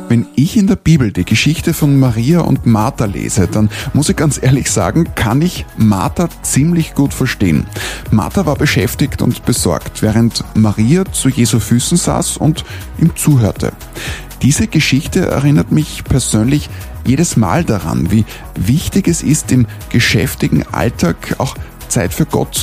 Wenn ich in der Bibel die Geschichte von Maria und Martha lese, dann muss ich ganz ehrlich sagen, kann ich Martha ziemlich gut verstehen. Martha war beschäftigt und besorgt, während Maria zu Jesu Füßen saß und ihm zuhörte. Diese Geschichte erinnert mich persönlich jedes Mal daran, wie wichtig es ist, im geschäftigen Alltag auch Zeit für Gott zu